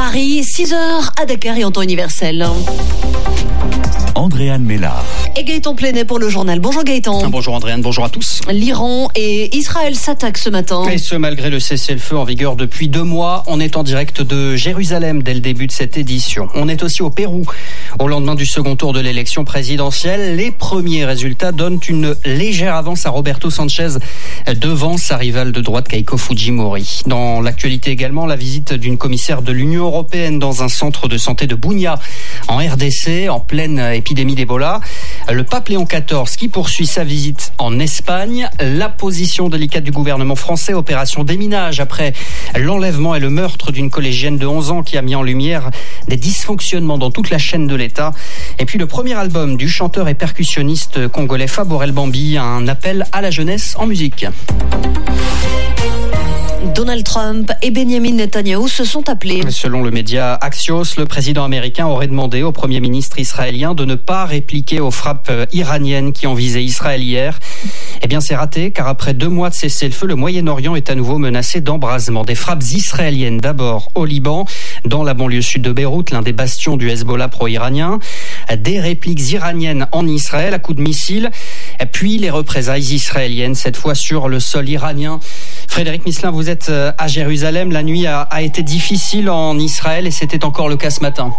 Paris, 6h à Dakar et en temps universel. Andréane Mélard. Et Gaëtan Plenet pour le journal. Bonjour Gaëtan. Bonjour Andréane, bonjour à tous. L'Iran et Israël s'attaquent ce matin. Et ce malgré le cessez-le-feu en vigueur depuis 2 mois. On est en direct de Jérusalem dès le début de cette édition. On est aussi au Pérou. Au lendemain du second tour de l'élection présidentielle, les premiers résultats donnent une légère avance à Roberto Sanchez devant sa rivale de droite Keiko Fujimori. Dans l'actualité également, la visite d'une commissaire de l'Union européenne dans un centre de santé de Bunia en RDC en pleine épidémie d'Ebola. Le pape Léon XIV qui poursuit sa visite en Espagne. La position délicate du gouvernement français, opération déminage après l'enlèvement et le meurtre d'une collégienne de 11 ans qui a mis en lumière des dysfonctionnements dans toute la chaîne de l'État. Et puis le premier album du chanteur et percussionniste congolais Faborel Bambi, un appel à la jeunesse en musique. Donald Trump et Benjamin Netanyahu se sont appelés. Selon le média Axios, le président américain aurait demandé au premier ministre israélien de ne pas répliquer aux frappes iraniennes qui ont visé Israël hier. Eh bien, c'est raté, car après 2 mois de cessez-le-feu, le Moyen-Orient est à nouveau menacé d'embrasement. Des frappes israéliennes d'abord au Liban, dans la banlieue sud de Beyrouth, l'un des bastions du Hezbollah pro-iranien. Des répliques iraniennes en Israël à coups de missiles. Puis les représailles israéliennes, cette fois sur le sol iranien. Frédéric Misselin, vous êtes à Jérusalem. La nuit a été difficile en Israël et c'était encore le cas ce matin.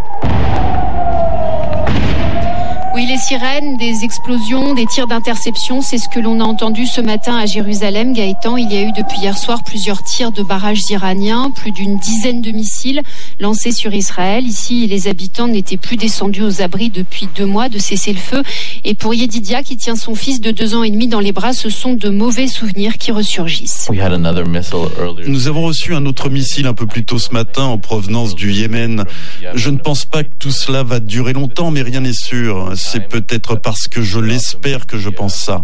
Oui, les sirènes, des explosions, des tirs d'interception, c'est ce que l'on a entendu ce matin à Jérusalem. Gaëtan, il y a eu depuis hier soir plusieurs tirs de barrages iraniens, plus d'une dizaine de missiles lancés sur Israël. Ici, les habitants n'étaient plus descendus aux abris depuis 2 mois de cessez-le-feu. Et pour Yedidia, qui tient son fils de 2 ans et demi dans les bras, ce sont de mauvais souvenirs qui ressurgissent. Nous avons reçu un autre missile un peu plus tôt ce matin en provenance du Yémen. Je ne pense pas que tout cela va durer longtemps, mais rien n'est sûr. C'est peut-être parce que je l'espère que je pense ça.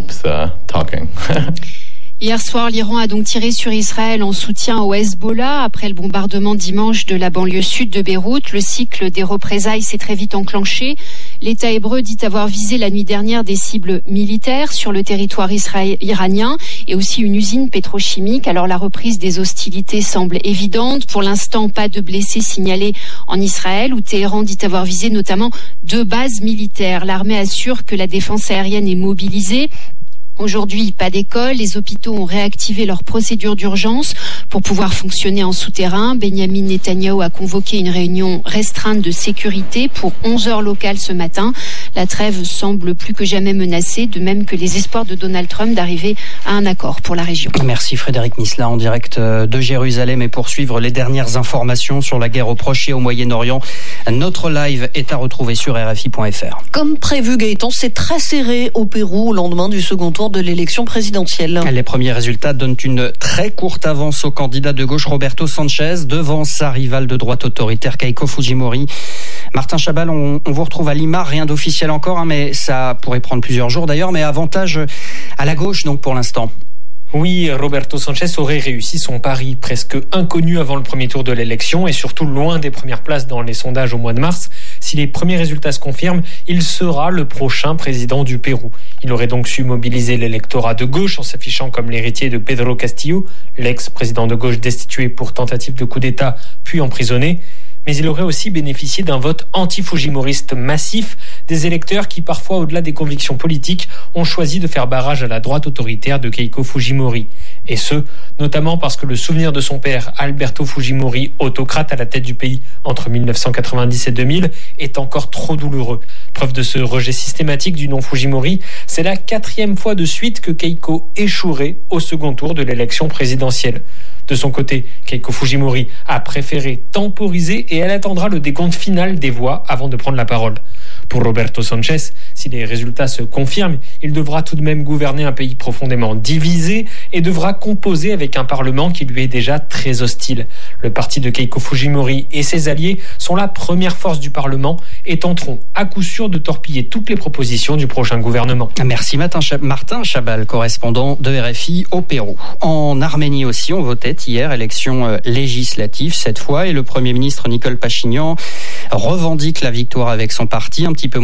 Hier soir, l'Iran a donc tiré sur Israël en soutien au Hezbollah. Après le bombardement dimanche de la banlieue sud de Beyrouth, le cycle des représailles s'est très vite enclenché. L'État hébreu dit avoir visé la nuit dernière des cibles militaires sur le territoire iranien et aussi une usine pétrochimique. Alors la reprise des hostilités semble évidente. Pour l'instant, pas de blessés signalés en Israël, où Téhéran dit avoir visé notamment 2 bases militaires. L'armée assure que la défense aérienne est mobilisée. Aujourd'hui, pas d'école. Les hôpitaux ont réactivé leurs procédures d'urgence pour pouvoir fonctionner en souterrain. Benjamin Netanyahu a convoqué une réunion restreinte de sécurité pour 11 heures locales ce matin. La trêve semble plus que jamais menacée, de même que les espoirs de Donald Trump d'arriver à un accord pour la région. Merci Frédéric Misselin en direct de Jérusalem. Et pour suivre les dernières informations sur la guerre au Proche et au Moyen-Orient, notre live est à retrouver sur RFI.fr. Comme prévu Gaëtan, c'est très serré au Pérou au lendemain du second tour de l'élection présidentielle. Les premiers résultats donnent une très courte avance au candidat de gauche Roberto Sanchez devant sa rivale de droite autoritaire Keiko Fujimori. Martin Chabal, on vous retrouve à Lima, rien d'officiel encore, mais ça pourrait prendre plusieurs jours d'ailleurs, mais avantage à la gauche donc pour l'instant. Oui, Roberto Sanchez aurait réussi son pari, presque inconnu avant le premier tour de l'élection et surtout loin des premières places dans les sondages au mois de mars. Si les premiers résultats se confirment, il sera le prochain président du Pérou. Il aurait donc su mobiliser l'électorat de gauche en s'affichant comme l'héritier de Pedro Castillo, l'ex-président de gauche destitué pour tentative de coup d'État puis emprisonné. Mais il aurait aussi bénéficié d'un vote anti-fujimoriste massif, des électeurs qui, parfois au-delà des convictions politiques, ont choisi de faire barrage à la droite autoritaire de Keiko Fujimori. Et ce, notamment parce que le souvenir de son père, Alberto Fujimori, autocrate à la tête du pays entre 1990 et 2000, est encore trop douloureux. Preuve de ce rejet systématique du nom Fujimori, c'est la 4e fois de suite que Keiko échouerait au second tour de l'élection présidentielle. De son côté, Keiko Fujimori a préféré temporiser et elle attendra le décompte final des voix avant de prendre la parole. Pour Roberto Sanchez, si les résultats se confirment, il devra tout de même gouverner un pays profondément divisé et devra composer avec un parlement qui lui est déjà très hostile. Le parti de Keiko Fujimori et ses alliés sont la première force du parlement et tenteront à coup sûr de torpiller toutes les propositions du prochain gouvernement. Merci Martin Chabal, correspondant de RFI au Pérou. En Arménie aussi, on votait hier, élection législative cette fois, et le Premier ministre Nicole Pachinian revendique la victoire avec son parti, un petit peu moins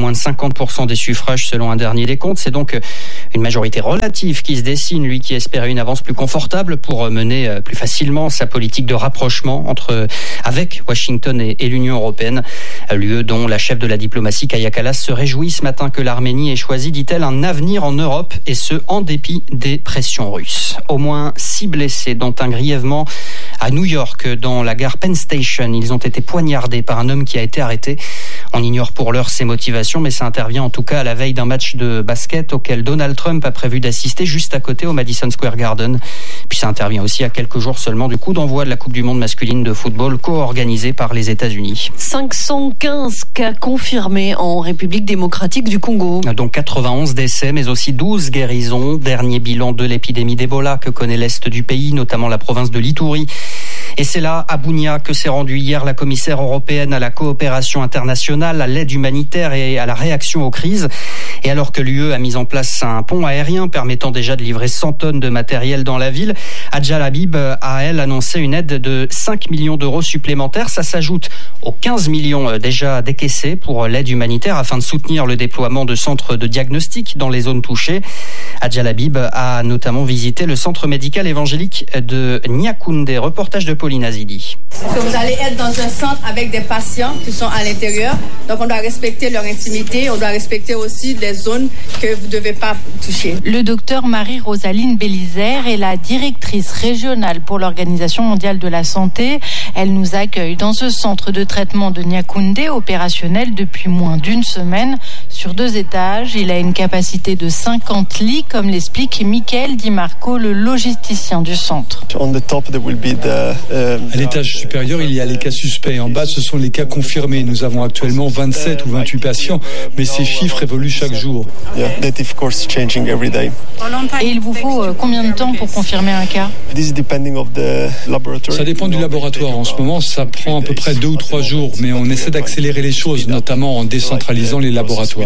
moins de 50% des suffrages selon un dernier décompte. C'est donc une majorité relative qui se dessine, lui qui espérait une avance plus confortable pour mener plus facilement sa politique de rapprochement avec Washington et l'Union européenne. L'UE dont la chef de la diplomatie Kaja Kallas se réjouit ce matin que l'Arménie ait choisi, dit-elle, un avenir en Europe et ce en dépit des pressions russes. Au moins 6 blessés, dont un grièvement à New York, dans la gare Penn Station. Ils ont été poignardés par un homme qui a été arrêté. On ignore pour l'heure ses motivations, mais ça intervient en tout cas à la veille d'un match de basket auquel Donald Trump a prévu d'assister juste à côté au Madison Square Garden. Puis ça intervient aussi à quelques jours seulement du coup d'envoi de la Coupe du Monde masculine de football co-organisée par les États-Unis. 515 cas confirmés en République démocratique du Congo. Donc 91 décès, mais aussi 12 guérisons. Dernier bilan de l'épidémie d'Ebola que connaît l'Est du pays, notamment la province de l'Ituri. Et c'est là, à Bunia, que s'est rendue hier la commissaire européenne à la coopération internationale, à l'aide humanitaire et à la réaction aux crises. Et alors que l'UE a mis en place un pont aérien permettant déjà de livrer 100 tonnes de matériel dans la ville, Adjal Habib a, elle, annoncé une aide de 5 millions d'euros supplémentaires. Ça s'ajoute aux 15 millions déjà décaissés pour l'aide humanitaire afin de soutenir le déploiement de centres de diagnostic dans les zones touchées. Adjal Habib a notamment visité le centre médical évangélique de Niakoundé. Reportage de Pauline Azidi. Vous allez être dans un centre avec des patients qui sont à l'intérieur, donc on doit respecter leur intimité, on doit respecter aussi les zones que vous ne devez pas toucher. Le docteur Marie-Rosaline Bélizer est la directrice régionale pour l'Organisation mondiale de la santé. Elle nous accueille dans ce centre de traitement de Niakoundé, opérationnel depuis moins d'une semaine, sur 2 étages. Il a une capacité de 50 lits, comme l'explique Michael Di Marco, le logisticien du centre. À l'étage supérieur, il y a les cas suspects. En bas, ce sont les cas confirmés. Nous avons actuellement 27 ou 28 patients, mais ces chiffres évoluent chaque jour. Et il vous faut combien de temps pour confirmer un cas ? Ça dépend du laboratoire. En ce moment, ça prend à peu près 2 ou 3 jours, mais on essaie d'accélérer les choses, notamment en décentralisant les laboratoires.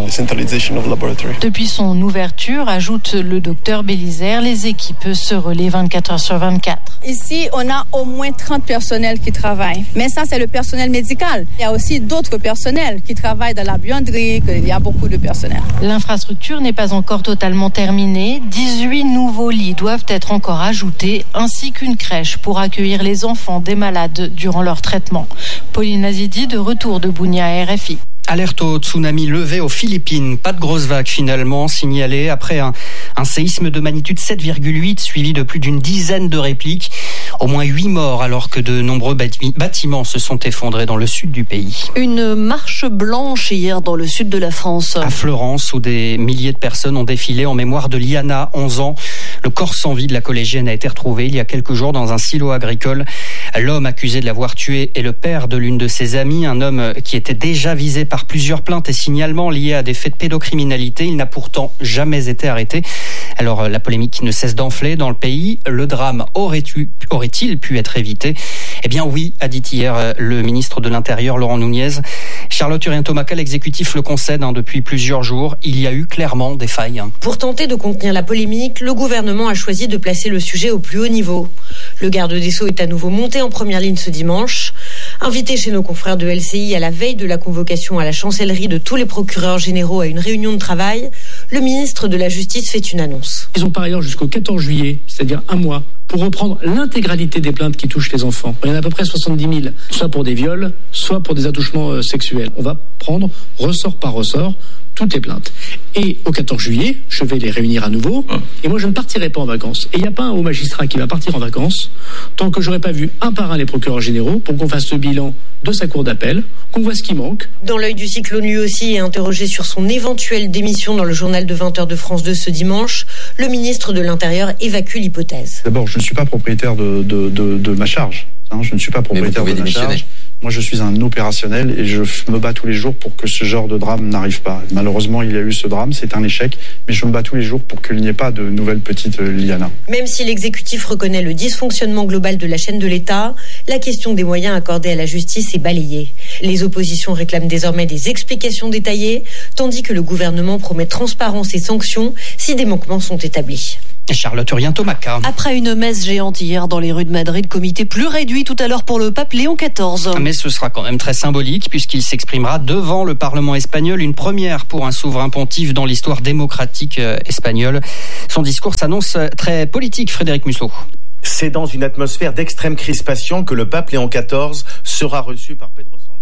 Depuis son ouverture, ajoute le docteur Bélizer, les équipes se relaient 24 heures sur 24. Ici, on a au moins 30 personnels qui travaillent. Mais ça, c'est le personnel médical. Il y a aussi d'autres personnels qui travaillent dans la buanderie, il y a beaucoup de personnel. L'infrastructure n'est pas encore totalement terminée. 18 nouveaux lits doivent être encore ajoutés, ainsi qu'une crèche pour accueillir les enfants des malades durant leur traitement. Pauline Azidi, de retour de Bunia à RFI. Alerte au tsunami levé aux Philippines. Pas de grosse vague finalement signalée après un séisme de magnitude 7,8 suivi de plus d'une dizaine de répliques. Au moins 8 morts alors que de nombreux bâtiments se sont effondrés dans le sud du pays. Une marche blanche hier dans le sud de la France. À Florence, où des milliers de personnes ont défilé en mémoire de Liana, 11 ans. Le corps sans vie de la collégienne a été retrouvé il y a quelques jours dans un silo agricole. L'homme accusé de l'avoir tué est le père de l'une de ses amies, un homme qui était déjà visé par plusieurs plaintes et signalements liés à des faits de pédocriminalité. Il n'a pourtant jamais été arrêté. Alors la polémique ne cesse d'enfler dans le pays. Le drame aurait-il pu être évité ? Eh bien oui, a dit hier le ministre de l'Intérieur, Laurent Nunez. Charlotte Urien-Tomaca, l'exécutif le concède depuis plusieurs jours. Il y a eu clairement des failles. Pour tenter de contenir la polémique, le gouvernement a choisi de placer le sujet au plus haut niveau. Le garde des Sceaux est à nouveau monté en première ligne ce dimanche. Invité chez nos confrères de LCI à la veille de la convocation à la chancellerie de tous les procureurs généraux à une réunion de travail, le ministre de la Justice fait une annonce. Ils ont par ailleurs jusqu'au 14 juillet, c'est-à-dire un mois, pour reprendre l'intégralité des plaintes qui touchent les enfants. Il y en a à peu près 70 000, soit pour des viols, soit pour des attouchements sexuels. On va prendre ressort par ressort toutes les plaintes. Et au 14 juillet, je vais les réunir à nouveau. Et moi, je ne partirai pas en vacances. Et il n'y a pas un haut magistrat qui va partir en vacances tant que j'aurai pas vu un par un les procureurs généraux pour qu'on fasse le bilan de sa cour d'appel, qu'on voit ce qui manque. Dans l'œil du cyclone, lui aussi est interrogé sur son éventuelle démission dans le journal de 20h de France 2 ce dimanche. Le ministre de l'Intérieur évacue l'hypothèse. D'abord, je ne suis pas propriétaire de ma charge. Je ne suis pas propriétaire de ma charge. Moi, je suis un opérationnel et je me bats tous les jours pour que ce genre de drame n'arrive pas. Malheureusement, il y a eu ce drame, c'est un échec, mais je me bats tous les jours pour qu'il n'y ait pas de nouvelle petite Liana. Même si l'exécutif reconnaît le dysfonctionnement global de la chaîne de l'État, la question des moyens accordés à la justice est balayée. Les oppositions réclament désormais des explications détaillées, tandis que le gouvernement promet transparence et sanctions si des manquements sont établis. Charlotte Urien-Tomaca. Après une messe géante hier dans les rues de Madrid, comité plus réduit tout à l'heure pour le pape Léon XIV. Mais ce sera quand même très symbolique puisqu'il s'exprimera devant le Parlement espagnol, une première pour un souverain pontife dans l'histoire démocratique espagnole. Son discours s'annonce très politique, Frédéric Musso. C'est dans une atmosphère d'extrême crispation que le pape Léon XIV sera reçu par Pedro Sánchez.